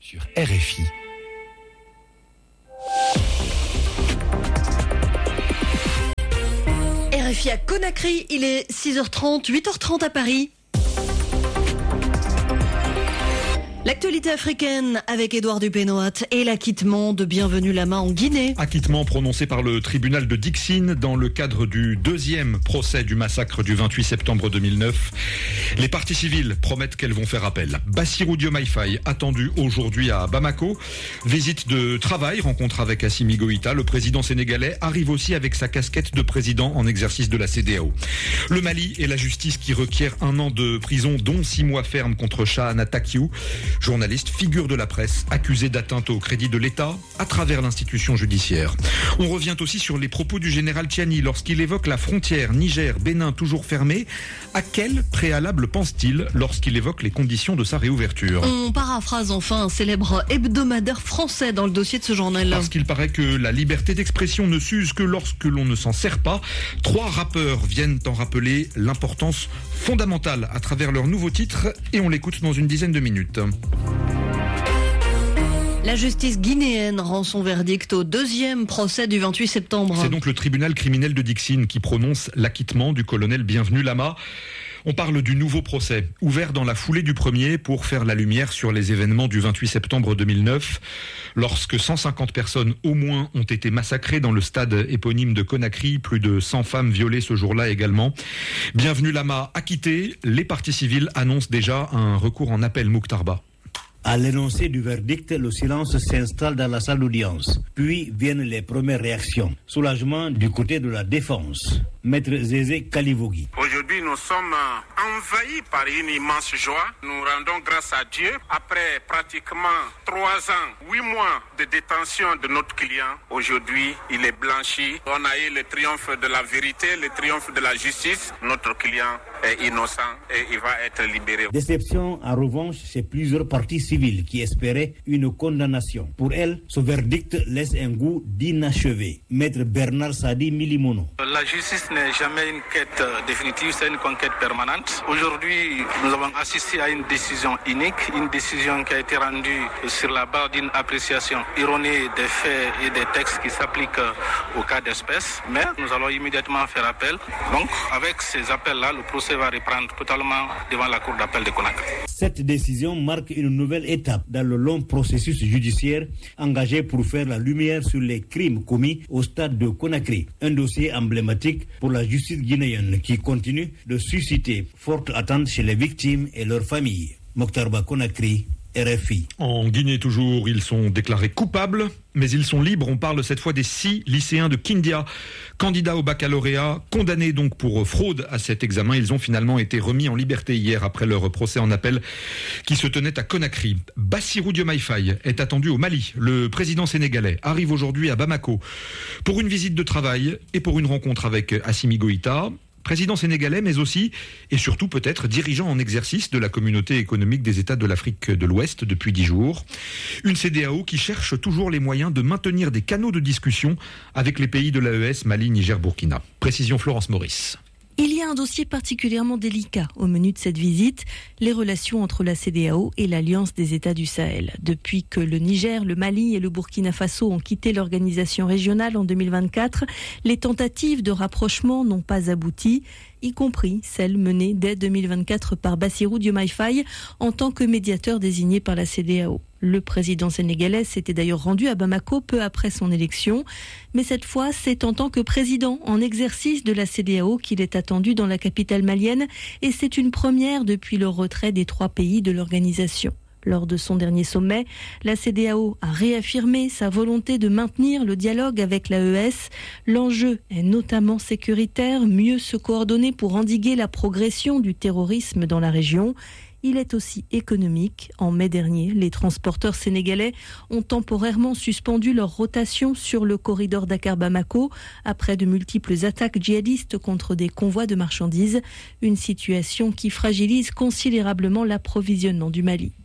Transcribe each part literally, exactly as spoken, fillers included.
sur R F I. R F I à Conakry, il est six heures trente, huit heures trente à Paris. L'actualité africaine avec Édouard Dupénoat et l'acquittement de Bienvenue Lama en Guinée. Acquittement prononcé par le tribunal de Dixine dans le cadre du deuxième procès du massacre du vingt-huit septembre deux mille neuf. Les parties civiles promettent qu'elles vont faire appel. Bassirou Diomaye Faye attendu aujourd'hui à Bamako. Visite de travail, rencontre avec Assimi Goïta. Le président sénégalais arrive aussi avec sa casquette de président en exercice de la C E D E A O. Le Mali et la justice qui requiert un an de prison dont six mois ferme contre Chahana Takiou. Journaliste, figure de la presse, accusé d'atteinte au crédit de l'État à travers l'institution judiciaire. On revient aussi sur les propos du général Tchiani lorsqu'il évoque la frontière Niger-Bénin toujours fermée. À quel préalable pense-t-il lorsqu'il évoque les conditions de sa réouverture ? On paraphrase enfin un célèbre hebdomadaire français dans le dossier de ce journal. Parce qu'il paraît que la liberté d'expression ne s'use que lorsque l'on ne s'en sert pas. Trois rappeurs viennent en rappeler l'importance fondamentale à travers leur nouveau titre et on l'écoute dans une dizaine de minutes. La justice guinéenne rend son verdict au deuxième procès du vingt-huit septembre. C'est donc le tribunal criminel de Dixine qui prononce l'acquittement du colonel Bienvenue Lama. On parle du nouveau procès, ouvert dans la foulée du premier pour faire la lumière sur les événements du vingt-huit septembre deux mille neuf, lorsque cent cinquante personnes au moins ont été massacrées dans le stade éponyme de Conakry, plus de cent femmes violées ce jour-là également. Bienvenue Lama acquitté, les parties civiles annoncent déjà un recours en appel. Mouktarba. À l'énoncé du verdict, le silence s'installe dans la salle d'audience. Puis viennent les premières réactions. Soulagement du côté de la défense. Maître Zézé Kalivogui. Aujourd'hui, nous sommes envahis par une immense joie. Nous rendons grâce à Dieu. Après pratiquement trois ans, huit mois de détention de notre client, aujourd'hui, il est blanchi. On a eu le triomphe de la vérité, le triomphe de la justice. Notre client est innocent et il va être libéré. Déception, en revanche, chez plusieurs parties civiles qui espéraient une condamnation. Pour elles, ce verdict laisse un goût d'inachevé. Maître Bernard Sadi Milimono. La justice n'est jamais une quête définitive, c'est une conquête permanente. Aujourd'hui, nous avons assisté à une décision unique, une décision qui a été rendue sur la base d'une appréciation erronée des faits et des textes qui s'appliquent au cas d'espèce. Mais nous allons immédiatement faire appel. Donc, avec ces appels-là, le procès va reprendre totalement devant la cour d'appel de Conakry. Cette décision marque une nouvelle étape dans le long processus judiciaire engagé pour faire la lumière sur les crimes commis au stade de Conakry. Un dossier emblématique pour la justice guinéenne qui continue de susciter forte attente chez les victimes et leurs familles. Mokhtarba Conakry, R F I. En Guinée toujours, ils sont déclarés coupables, mais ils sont libres. On parle cette fois des six lycéens de Kindia, candidats au baccalauréat, condamnés donc pour fraude à cet examen. Ils ont finalement été remis en liberté hier après leur procès en appel qui se tenait à Conakry. Bassirou Diomaye Faye est attendu au Mali. Le président sénégalais arrive aujourd'hui à Bamako pour une visite de travail et pour une rencontre avec Assimi Goïta. Président sénégalais, mais aussi et surtout peut-être dirigeant en exercice de la communauté économique des États de l'Afrique de l'Ouest depuis dix jours. Une C E D E A O qui cherche toujours les moyens de maintenir des canaux de discussion avec les pays de l'A E S, Mali, Niger, Burkina. Précision Florence Maurice. Il y a un dossier particulièrement délicat au menu de cette visite, les relations entre la C E D E A O et l'Alliance des États du Sahel. Depuis que le Niger, le Mali et le Burkina Faso ont quitté l'organisation régionale en deux mille vingt-quatre, les tentatives de rapprochement n'ont pas abouti, y compris celles menées dès deux mille vingt-quatre par Bassirou Diomaye Faye en tant que médiateur désigné par la C E D E A O. Le président sénégalais s'était d'ailleurs rendu à Bamako peu après son élection. Mais cette fois, c'est en tant que président en exercice de la C E D E A O qu'il est attendu dans la capitale malienne. Et c'est une première depuis le retrait des trois pays de l'organisation. Lors de son dernier sommet, la C E D E A O a réaffirmé sa volonté de maintenir le dialogue avec l'A E S. L'enjeu est notamment sécuritaire, mieux se coordonner pour endiguer la progression du terrorisme dans la région. Il est aussi économique. En mai dernier, les transporteurs sénégalais ont temporairement suspendu leur rotation sur le corridor Dakar-Bamako après de multiples attaques djihadistes contre des convois de marchandises. Une situation qui fragilise considérablement l'approvisionnement du Mali.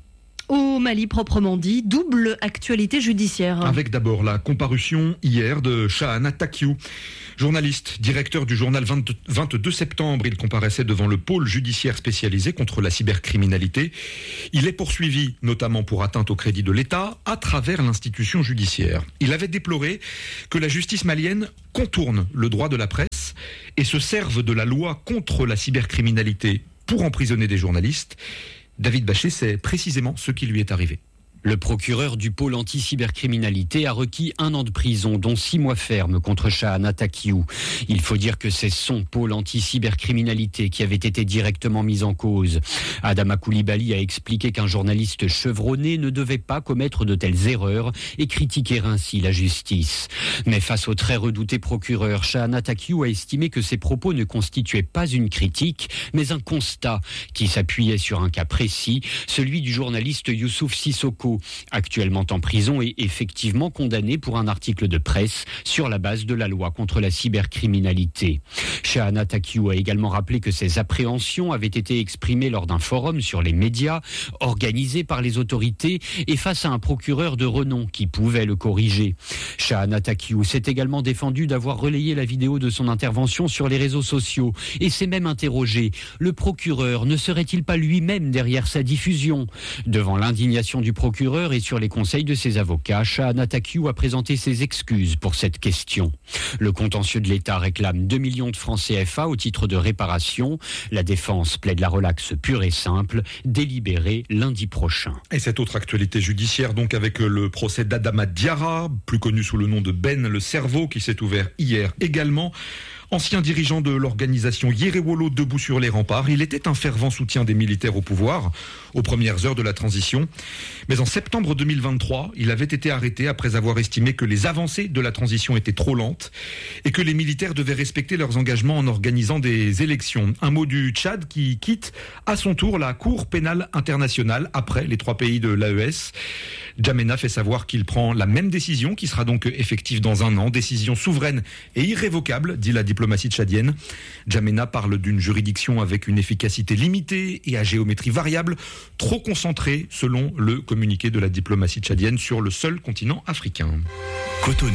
Au Mali proprement dit, double actualité judiciaire. Avec d'abord la comparution hier de Shahana Takiou. Journaliste, directeur du journal vingt-deux septembre, il comparaissait devant le pôle judiciaire spécialisé contre la cybercriminalité. Il est poursuivi notamment pour atteinte au crédit de l'État à travers l'institution judiciaire. Il avait déploré que la justice malienne contourne le droit de la presse et se serve de la loi contre la cybercriminalité pour emprisonner des journalistes. David Bachet, c'est précisément ce qui lui est arrivé. Le procureur du pôle anti-cybercriminalité a requis un an de prison, dont six mois ferme contre Shahana Takiou. Il faut dire que c'est son pôle anti-cybercriminalité qui avait été directement mis en cause. Adama Koulibaly a expliqué qu'un journaliste chevronné ne devait pas commettre de telles erreurs et critiquer ainsi la justice. Mais face au très redouté procureur, Shahana Takiou a estimé que ses propos ne constituaient pas une critique, mais un constat qui s'appuyait sur un cas précis, celui du journaliste Youssouf Sissoko, actuellement en prison et effectivement condamné pour un article de presse sur la base de la loi contre la cybercriminalité. Shahana Takiou a également rappelé que ses appréhensions avaient été exprimées lors d'un forum sur les médias, organisé par les autorités et face à un procureur de renom qui pouvait le corriger. Shahana Takiou s'est également défendu d'avoir relayé la vidéo de son intervention sur les réseaux sociaux et s'est même interrogé. Le procureur ne serait-il pas lui-même derrière sa diffusion ? Devant l'indignation du procureur et sur les conseils de ses avocats, Shahana Takiou a présenté ses excuses pour cette question. Le contentieux de l'État réclame deux millions de francs C F A au titre de réparation. La défense plaide la relaxe pure et simple, délibérée lundi prochain. Et cette autre actualité judiciaire, donc avec le procès d'Adama Diarra, plus connu sous le nom de Ben le Cerveau, qui s'est ouvert hier également. Ancien dirigeant de l'organisation Yerewolo Debout sur les remparts, il était un fervent soutien des militaires au pouvoir aux premières heures de la transition. Mais en septembre deux mille vingt-trois, il avait été arrêté après avoir estimé que les avancées de la transition étaient trop lentes et que les militaires devaient respecter leurs engagements en organisant des élections. Un mot du Tchad qui quitte à son tour la Cour pénale internationale après les trois pays de l'A E S. N'Djamena fait savoir qu'il prend la même décision qui sera donc effective dans un an. Décision souveraine et irrévocable, dit la diplomatie tchadienne. N'Djamena parle d'une juridiction avec une efficacité limitée et à géométrie variable, trop concentrée selon le communiqué de la diplomatie tchadienne sur le seul continent africain. Cotonou,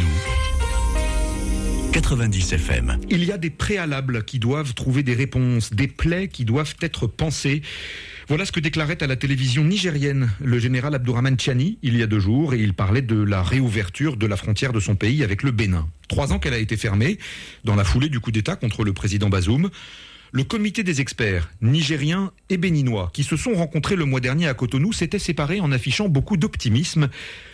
quatre-vingt-dix F M. Il y a des préalables qui doivent trouver des réponses, des plaies qui doivent être pensées. Voilà ce que déclarait à la télévision nigérienne le général Abdourahmane Tiani il y a deux jours, et il parlait de la réouverture de la frontière de son pays avec le Bénin. Trois ans qu'elle a été fermée, dans la foulée du coup d'État contre le président Bazoum. Le comité des experts nigériens et béninois qui se sont rencontrés le mois dernier à Cotonou s'étaient séparés en affichant beaucoup d'optimisme,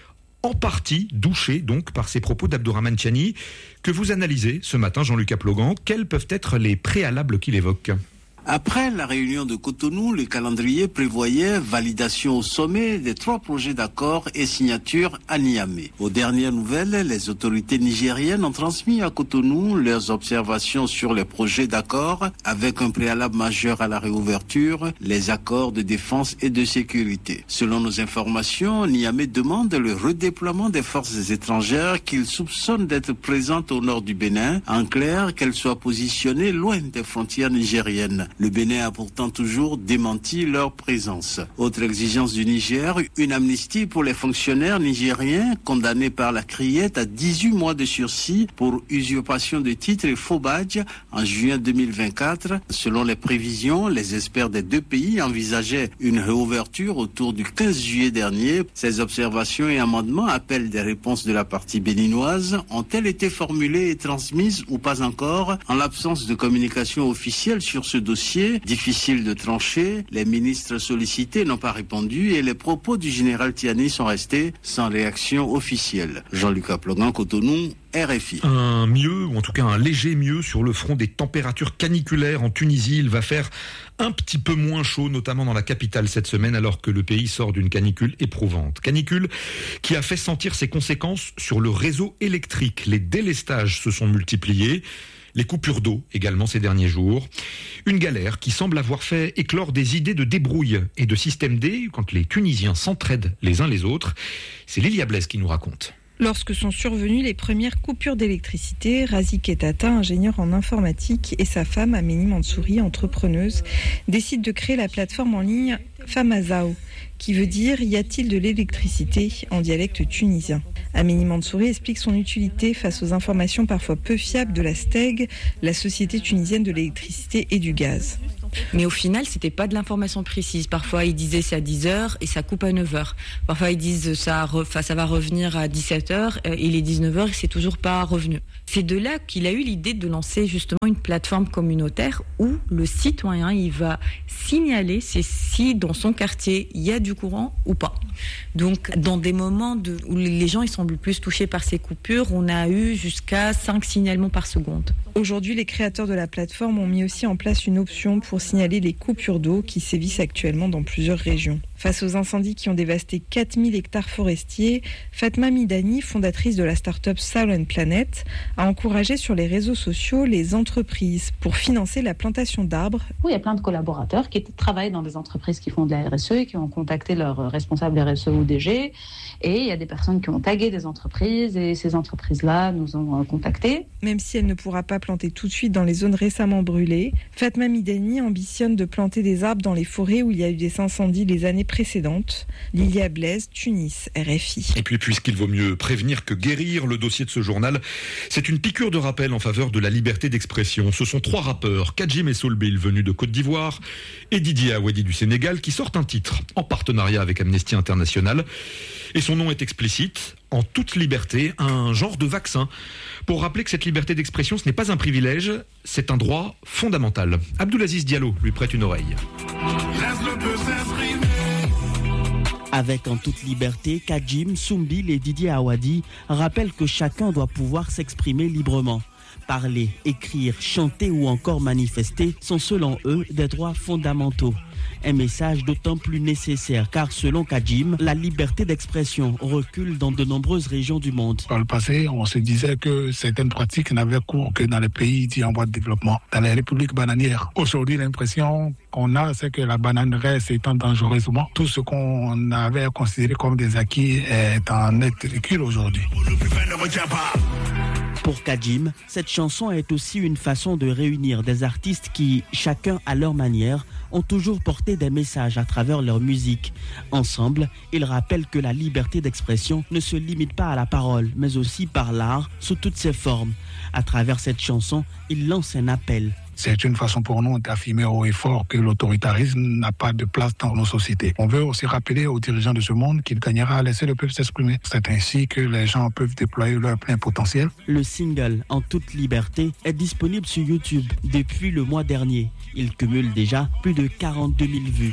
en partie douché donc par ces propos d'Abdourahmane Tiani que vous analysez ce matin, Jean-Luc Aplogan. Quels peuvent être les préalables qu'il évoque ? Après la réunion de Cotonou, le calendrier prévoyait validation au sommet des trois projets d'accord et signature à Niamey. Aux dernières nouvelles, les autorités nigériennes ont transmis à Cotonou leurs observations sur les projets d'accord avec un préalable majeur à la réouverture, les accords de défense et de sécurité. Selon nos informations, Niamey demande le redéploiement des forces étrangères qu'il soupçonne d'être présentes au nord du Bénin. En clair, qu'elles soient positionnées loin des frontières nigériennes. Le Bénin a pourtant toujours démenti leur présence. Autre exigence du Niger, une amnistie pour les fonctionnaires nigériens condamnés par la Criette à dix-huit mois de sursis pour usurpation de titres et faux badges en juin deux mille vingt-quatre. Selon les prévisions, les experts des deux pays envisageaient une réouverture autour du quinze juillet dernier. Ces observations et amendements appellent des réponses de la partie béninoise. Ont-elles été formulées et transmises ou pas encore? En l'absence de communication officielle sur ce dossier, difficile de trancher, les ministres sollicités n'ont pas répondu et les propos du général Tiani sont restés sans réaction officielle. Jean-Luc Aplogan, Cotonou, R F I. Un mieux, ou en tout cas un léger mieux sur le front des températures caniculaires en Tunisie. Il va faire un petit peu moins chaud, notamment dans la capitale cette semaine, alors que le pays sort d'une canicule éprouvante. Canicule qui a fait sentir ses conséquences sur le réseau électrique. Les délestages se sont multipliés. Les coupures d'eau également ces derniers jours. Une galère qui semble avoir fait éclore des idées de débrouille et de système D quand les Tunisiens s'entraident les uns les autres. C'est Lilia Blaise qui nous raconte. Lorsque sont survenues les premières coupures d'électricité, Razi Ketata, ingénieur en informatique, et sa femme Amélie Mansouri, entrepreneuse, décident de créer la plateforme en ligne Famazao, qui veut dire « Y a-t-il de l'électricité ?» en dialecte tunisien. Amélie Mansouri explique son utilité face aux informations parfois peu fiables de la S T E G, la Société tunisienne de l'électricité et du gaz. Mais au final, c'était pas de l'information précise. Parfois, ils disaient c'est à dix heures et ça coupe à neuf heures. Parfois, ils disent ça, re, ça va revenir à dix-sept heures et il est dix-neuf heures et c'est toujours pas revenu. C'est de là qu'il a eu l'idée de lancer justement une plateforme communautaire où le citoyen, il va signaler si dans son quartier, il y a du courant ou pas. Donc, dans des moments de, où les gens ils semblent plus touchés par ces coupures, on a eu jusqu'à cinq signalements par seconde. Aujourd'hui, les créateurs de la plateforme ont mis aussi en place une option pour signaler les coupures d'eau qui sévissent actuellement dans plusieurs régions. Face aux incendies qui ont dévasté quatre mille hectares forestiers, Fatma Midani, fondatrice de la start-up Silent Planet, a encouragé sur les réseaux sociaux les entreprises pour financer la plantation d'arbres. Oui, il y a plein de collaborateurs qui travaillent dans des entreprises qui font de la R S E et qui ont contacté leur responsable R S E ou D G. Et il y a des personnes qui ont tagué des entreprises et ces entreprises-là nous ont contactés. Même si elle ne pourra pas planter tout de suite dans les zones récemment brûlées, Fatma Midani ambitionne de planter des arbres dans les forêts où il y a eu des incendies les années précédentes. Lilia Blaise, Tunis, R F I. Et puis, puisqu'il vaut mieux prévenir que guérir, le dossier de ce journal, c'est une piqûre de rappel en faveur de la liberté d'expression. Ce sont trois rappeurs, Kadjim et Soulbil, venus de Côte d'Ivoire, et Didier Awadi du Sénégal, qui sortent un titre en partenariat avec Amnesty International. Et son nom est explicite, en toute liberté, un genre de vaccin, pour rappeler que cette liberté d'expression, ce n'est pas un privilège, c'est un droit fondamental. Abdoulaziz Diallo lui prête une oreille. Avec En toute liberté, Kadjim, Soulbil et Didier Awadi rappellent que chacun doit pouvoir s'exprimer librement. Parler, écrire, chanter ou encore manifester sont selon eux des droits fondamentaux. Un message d'autant plus nécessaire car selon Kadjim, la liberté d'expression recule dans de nombreuses régions du monde. Par le passé, on se disait que certaines pratiques n'avaient cours que dans les pays dits en voie de développement, dans les républiques bananières. Aujourd'hui, l'impression qu'on a, c'est que la bananerie s'étend dangereusement. Tout ce qu'on avait considéré comme des acquis est en net recul aujourd'hui. Pour Kadjim, cette chanson est aussi une façon de réunir des artistes qui, chacun à leur manière, ont toujours porté des messages à travers leur musique. Ensemble, ils rappellent que la liberté d'expression ne se limite pas à la parole, mais aussi par l'art, sous toutes ses formes. À travers cette chanson, ils lancent un appel. C'est une façon pour nous d'affirmer haut et fort que l'autoritarisme n'a pas de place dans nos sociétés. On veut aussi rappeler aux dirigeants de ce monde qu'il gagnera à laisser le peuple s'exprimer. C'est ainsi que les gens peuvent déployer leur plein potentiel. Le single En toute liberté est disponible sur YouTube depuis le mois dernier. Il cumule déjà plus de quarante-deux mille vues.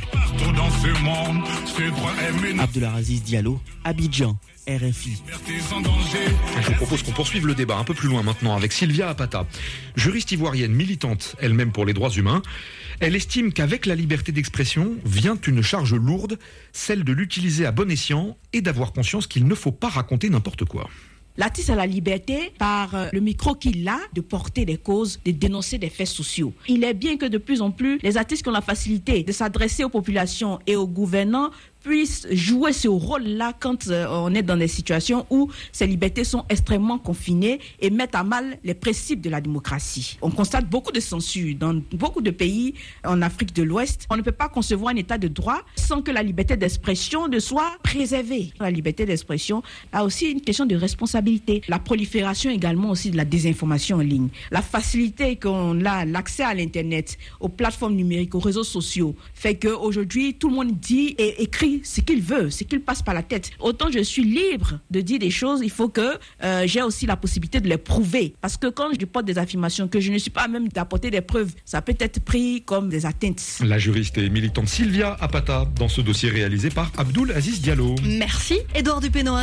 Abdoulaziz Diallo, Abidjan, R F I. Je vous propose qu'on poursuive le débat un peu plus loin maintenant avec Sylvia Apata, juriste ivoirienne militante elle-même pour les droits humains. Elle estime qu'avec la liberté d'expression vient une charge lourde, celle de l'utiliser à bon escient et d'avoir conscience qu'il ne faut pas raconter n'importe quoi. L'artiste a la liberté, par le micro qu'il a, de porter des causes, de dénoncer des faits sociaux. Il est bien que de plus en plus, les artistes qui ont la facilité de s'adresser aux populations et aux gouvernants puissent jouer ce rôle-là quand euh, on est dans des situations où ces libertés sont extrêmement confinées et mettent à mal les principes de la démocratie. On constate beaucoup de censure dans beaucoup de pays en Afrique de l'Ouest. On ne peut pas concevoir un état de droit sans que la liberté d'expression ne soit préservée. La liberté d'expression a aussi une question de responsabilité. La prolifération également aussi de la désinformation en ligne. La facilité qu'on a, l'accès à l'Internet, aux plateformes numériques, aux réseaux sociaux, fait qu'aujourd'hui, tout le monde dit et écrit ce qu'il veut, ce qu'il passe par la tête. Autant je suis libre de dire des choses, il faut que euh, j'ai aussi la possibilité de les prouver. Parce que quand je porte des affirmations que je ne suis pas même d'apporter des preuves, ça peut être pris comme des atteintes. La juriste et militante Sylvia Apata dans ce dossier réalisé par Abdoulaziz Diallo. Merci Édouard Dupénoat.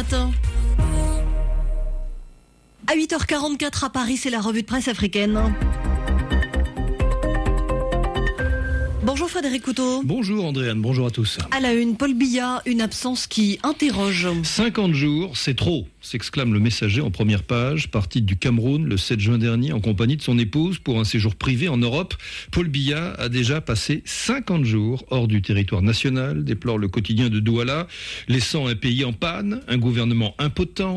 À huit heures quarante-quatre à Paris, c'est la revue de presse africaine. Bonjour Frédéric Couteau. Bonjour Andréane, bonjour à tous. À la une, Paul Biya, une absence qui interroge. cinquante jours, c'est trop, s'exclame le Messager en première page. Parti du Cameroun le sept juin dernier en compagnie de son épouse pour un séjour privé en Europe. Paul Biya a déjà passé cinquante jours hors du territoire national, déplore le quotidien de Douala, laissant un pays en panne, un gouvernement impotent,